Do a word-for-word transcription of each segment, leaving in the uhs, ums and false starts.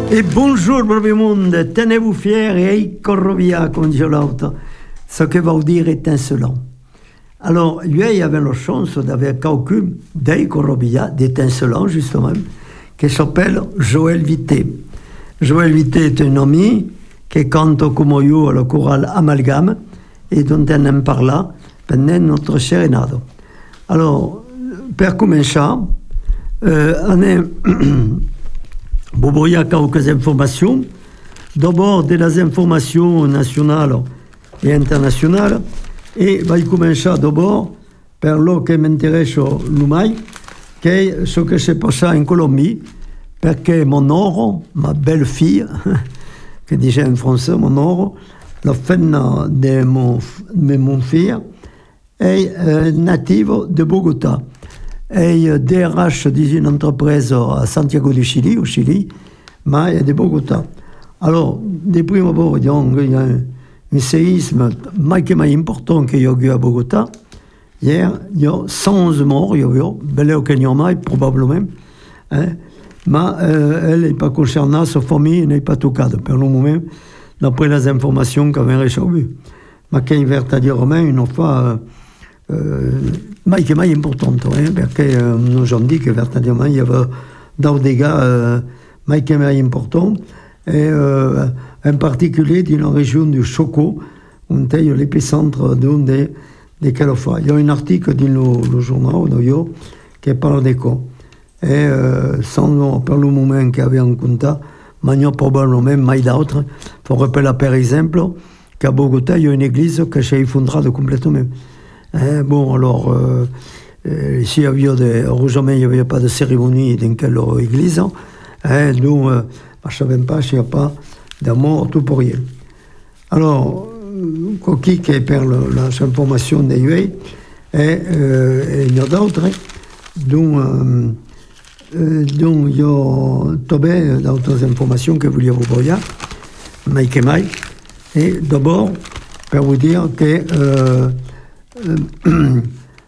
Et bonjour, proprio monde, tenez-vous fiers et ei corrovia, comme dit l'autre, ce que veut dire étincelant. Alors, lui avait la chance d'avoir quelqu'un d'ei corrovia, d'étincelant justement, qui s'appelle Joël Vité. Joël Vité est un ami qui chante comme io le choral Amalgame et dont on en parla pendant notre sérénade. Alors, per commencer, euh, on est... Bon, il y a quelques informations. D'abord, des informations nationales et internationales. Et je vais commencer d'abord par ce qui m'intéresse le plus, qui est ce qui s'est passé en Colombie, parce que mon oro, ma belle-fille, que disait en français, mon oro, la femme de mon, de mon fils, est euh, native de Bogota. Et D R H d'une entreprise à Santiago du Chili, au Chili, mais de Bogota. Alors, de prime abord, il y a un, un séisme très important qu'il y a eu à Bogota. Hier, il y a cent onze morts, il y a eu, belle au Kenya, probablement. Hein, mais euh, elle n'est pas concernée, sa famille n'est pas touchée, pour le moment, d'après les informations qu'on avait reçues. Mais qui est véritablement une fois... Euh, mais qui est importante, hein, parce que euh, nous avons dit que véritablement il y avait des dégâts euh, mais qui est important, et euh, en particulier dans la région du Choco, où est l'épicentre d'un des, des calofas. Il y a un article dans le, le journal de Yo qui parle de quoi. Et euh, sans par le moment qu'il y avait en compte, mais il y a probablement mais d'autres. Il faut rappeler par exemple qu'à Bogota, il y a une église qui s'est effondrée complètement. Hein, bon, alors, euh, euh, ici, il y avait des, heureusement, il n'y avait pas de cérémonie dans quelle église. Hein, donc, euh, je ne savais pas s'il n'y a pas de mort tout pour rien. Alors, Coqui qui perd l'information des U A, et euh, il y a d'autres. Hein, donc, euh, euh, donc, il y a tombé d'autres informations que vous voulez vous dire, mais que mai. Et d'abord, pour vous dire que. Euh, En,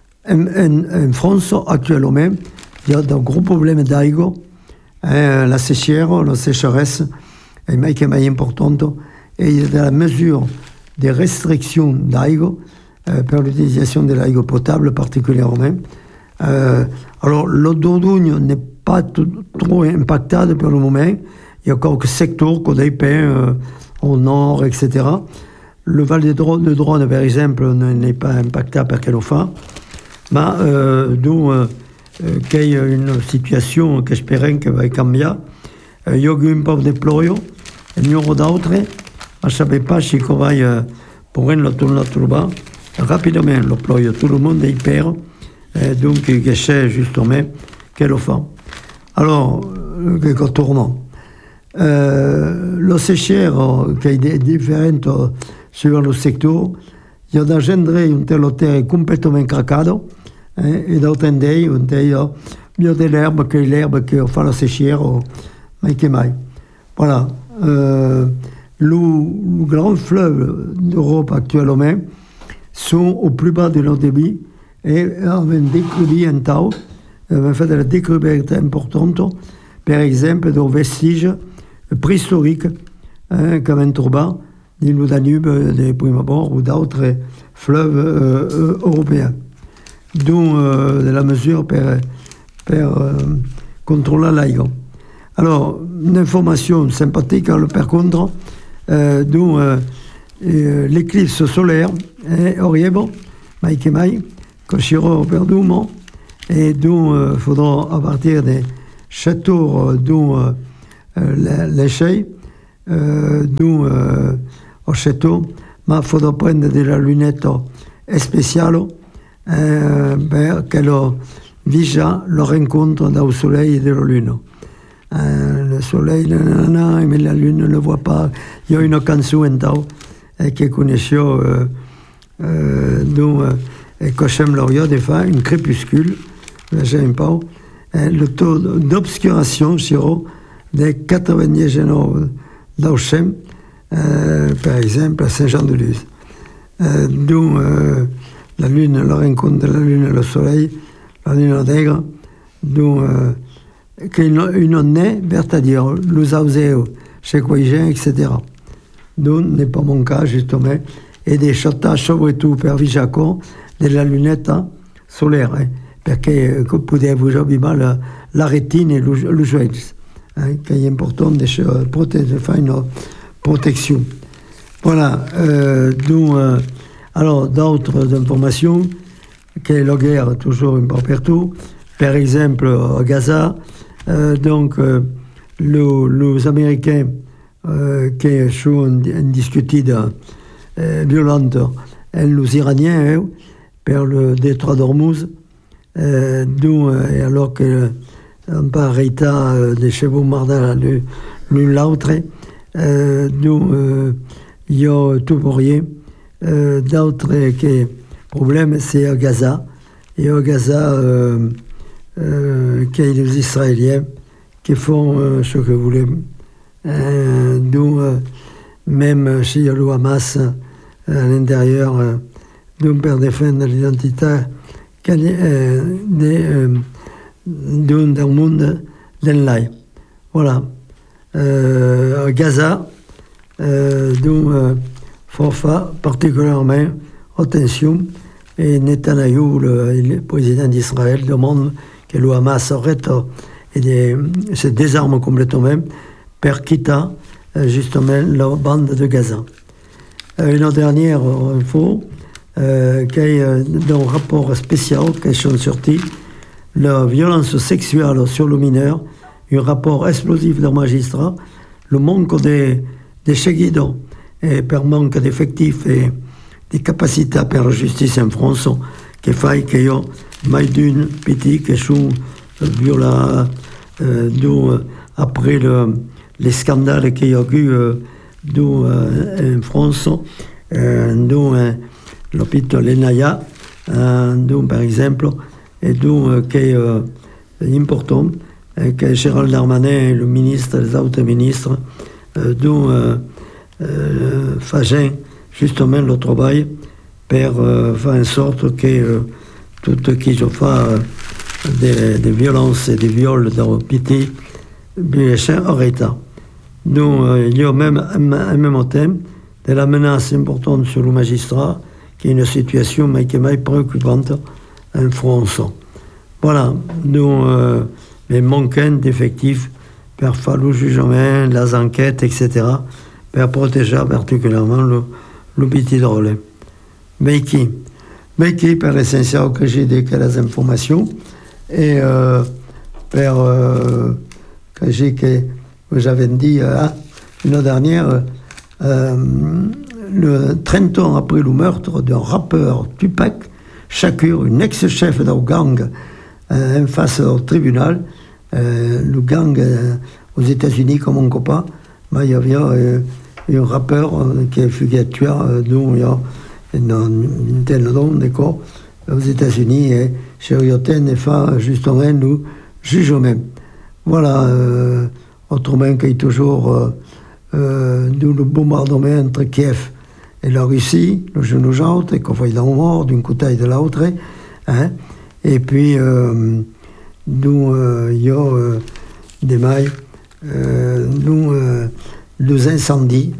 en, en France, actuellement, il y a de gros problèmes d'eau. Hein, la sécheresse, la sécheresse est plus importante. Et il y a de la mesure des restrictions d'eau euh, pour l'utilisation de l'eau potable particulièrement. Euh, alors, l'eau d'Ordogne n'est pas tout, trop impactée pour le moment. Il y a quelques secteurs, comme des euh, au nord, et cetera. Le Val de Drône, de Drône, par exemple, n'est pas impacté par Calofa, mais euh, d'où euh, qu'il y a une situation que j'espère qu'elle va changer. Euh, il y a eu un peu de ployo, il y aura d'autres, mais je ne savais pas si on va euh, pour le tourner tout bas. Rapidement, le ployo, tout le monde est hyper, euh, donc je sais justement Calofa. Alors, euh, que tournant. Euh, le séchère, qui est différent euh, sur le secteur, il y a engendré un tel terre complètement craquado, hein, et d'autres endroits où il y a mieux de l'herbe que l'herbe qui fait la séchère, mais qui mai. Voilà. Euh, le, le grand fleuve d'Europe actuellement sont au plus bas de leur débit et ont découvert un tas, ont fait des découvertes importantes, par exemple, des vestiges préhistoriques, hein, comme un turban, du Danube, des prime abord, ou d'autres fleuves euh, euh, européens, dont euh, de la mesure pour, pour euh, contrôler l'eau. Alors, une information sympathique, hein, par contre, euh, dont euh, euh, l'éclipse solaire est horrible, mais qui mai, que sera perdument, et dont il euh, faudra, à partir des châteaux, dont euh, l'échelle, euh, dont euh, au château, mais il faudra prendre de la lunette spéciale euh, pour qu'elle vise le rencontre du soleil et de la lune. Euh, le soleil, nanana, mais la lune ne le voit pas. Il y a une chanson en tao euh, qui connaissait euh, euh, dont euh, et que j'aime l'audio des fois, une crépuscule, j'aime pas. Euh, le taux d'obscuration sera de quatre-vingt-dix d'Auchem, euh, par exemple à Saint-Jean-de-Luz. Euh, dont euh, la lune, la rencontre de la lune et le soleil, la lune intègre, dont euh, che non è c'est-à-dire l'usauseo chez Quaigin, et cetera. Donc, n'est pas mon cas, justement, et des shottages, surtout per Vijaco, della lunetta solaire, hein, perché vous pouvez vous abîmer la, la rétine et les yeux, hein, qui est important de faire une protection. Voilà, euh, donc, euh, alors d'autres informations, que la guerre toujours un peu partout, par exemple à Gaza, euh, donc euh, le, les Américains euh, qui sont discutés euh, violentes, les Iraniens, hein, par le détroit d'Ormuz, euh, donc, euh, alors que on pas arrêté euh, des chevaux mardins l'un l'autre, euh, donc euh, il y a tout pour rien. Euh, d'autres qui problèmes, c'est à Gaza. Et à Gaza, euh, euh, qu'il y a les Israéliens qui font euh, ce que vous voulez. Euh, donc, euh, même s'il y a le Hamas euh, à l'intérieur, euh, donc pour défendre l'identité euh, de, euh, d'un monde d'enlai. Voilà. Euh, à Gaza, euh, donc, euh, faut faire particulièrement attention. Et Netanyahou, le, le président d'Israël, demande que le Hamas arrête et de, se désarme complètement pour quitter justement la bande de Gaza. Une dernière info, euh, qu'il y a dans un rapport spécial qui est sorti, la violence sexuelle sur le mineur, un rapport explosif d'un magistrat, le manque de, de guidons et par manque d'effectifs et des capacités pour la justice en France, qui fait qu'il y a plus d'une petite qui sont violents, euh, euh, après le, les scandales qu'il y a eu euh, euh, en France, euh, dont euh, l'hôpital Lenaya, euh, dont par exemple, et dont euh, qui est euh, important, euh, que Gérald Darmanin, le ministre, les autres ministres, euh, dont euh, euh, Fagin, justement, le travail pour euh, faire en sorte que euh, tout ce qui se fait euh, des, des violences et des viols dans le petit soit arrêté. Donc, euh, il y a même en même temps de la menace importante sur le magistrat, qui est une situation mais qui est préoccupante en France. Voilà, donc euh, les manquants d'effectifs pour faire le jugement, les enquêtes, et cetera, pour protéger particulièrement le, le petit drôle. Mais qui Mais qui, par l'essentiel que j'ai des les informations, et euh, pour euh, que j'ai que j'avais dit euh, une dernière, euh, le trente ans après le meurtre d'un rappeur Tupac Shakur, un ex-chef d'un gang euh, en face au tribunal, euh, le gang euh, aux États-Unis comme on ne connaît pas, mais il y avait euh, un rappeur euh, qui a fui tué, euh, dont il y a une telle nom d'accord, aux États-Unis, et chez Rioten et fait justement le jugement. Voilà, euh, autrement qu'il y a toujours euh, euh, le bombardement entre Kiev et la Russie, le genou jaune, et qu'on voit dans le mort d'une côté et de l'autre, hein, et puis euh, nous, euh, il y a euh, des mailles, euh, nous, euh, les incendies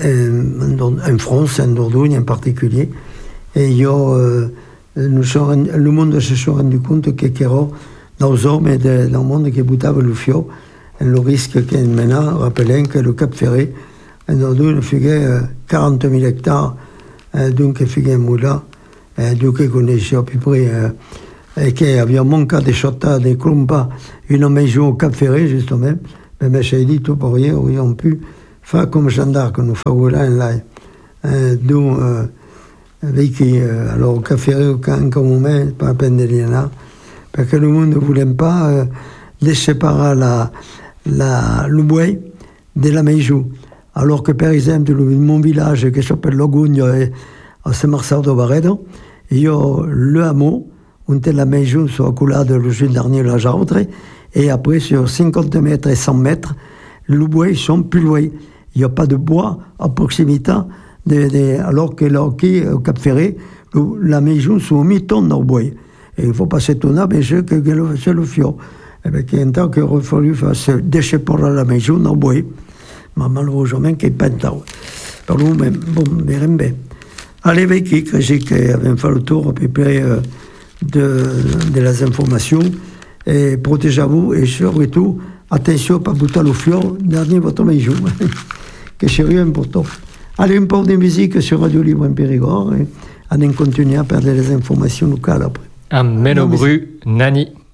en, en France, en Dordogne en particulier, et il y a, euh, nous, le monde se sont rendu compte qu'il y a dans les hommes et de, dans le monde qui boutave le fio, le risque qu'il y a maintenant, rappelant que le Cap Ferré, en Dordogne, il y a quarante mille hectares, euh, donc il y a un moula, euh, donc il connaissait à peu près, euh, et qu'il y avait un cas de chota, de clumpa, une maison au Cap Ferré, justement, mais j'ai dit tout pour rien, ils ont pu faire comme gendarme que nous faisons là, là. Euh, donc, euh, avec, euh, alors, au Cap Ferré, au camp, comme on met, pas la peine de rien là, parce que le monde ne voulait pas euh, séparer la, la, le bois de la maison. Alors que, par exemple, le, mon village qui s'appelle Logugne, à Saint-Marcel de Barredo, il y a le hameau, où la maison sur la coulade le juin dernier, la Jartre, et après, sur cinquante mètres et cent mètres, le bois, ils sont plus loin. Il n'y a pas de bois à proximité, de, de, alors que là, au Cap Ferré, le, la maison sont au mi-tonne dans le bois. Et il ne faut pas s'étonner, mais c'est que c'est le fior. eh ben, qu'il y a un temps qu'il aurait fallu faire ce déchet pour la maison, non, oui. Mais malheureusement, qu'il n'y a pas de temps. Par nous, mais bon, mais rien bien. Allez, vecchi, que j'ai avait fait le tour à peu près euh, de, de les informations. Et protégez-vous et surtout, attention, pas bouter le fior, dernier votre maison. Que c'est rien important. Allez, un peu de musique sur Radio Libre en Périgord et on continue à perdre les informations locales après. Un Menobru, Nani.